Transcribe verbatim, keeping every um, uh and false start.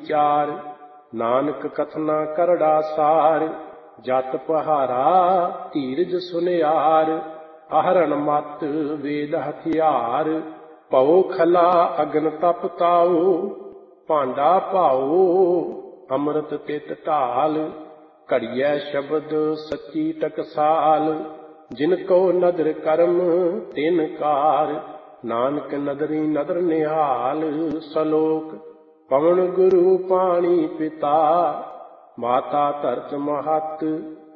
ਵਿਚਾਰ। ਨਾਨਕ ਕਥਨਾ ਕਰੜਾ ਸਾਰ, ਜਤ ਪਹਾਰਾ ਧੀਰਜ ਸੁਨਿਆਰ। ਆਹਰਣ ਮਤ ਵੇਦ ਹਥਿਆਰ, ਭਉ ਖਲਾ ਅਗਨ ਤਪ ਤਾਉ। ਭਾਂਡਾ ਭਾਉ ਅੰਮ੍ਰਿਤ ਤਿਤ ਢਾਲ, ਘੜੀਐ ਸ਼ਬਦ ਸੱਚੀ ਟਕਸਾਲ। ਜਿਨ ਕੋ ਨਦਰ ਕਰਮ ਤਿਨ ਕਾਰ, ਨਾਨਕ ਨਦਰੀ ਨਦਰ ਨਿਹਾਲ। ਸਲੋਕ ਪਵਨ ਗੁਰੂ ਪਾਣੀ ਪਿਤਾ, ਮਾਤਾ ਧਰਤ ਮਹਤ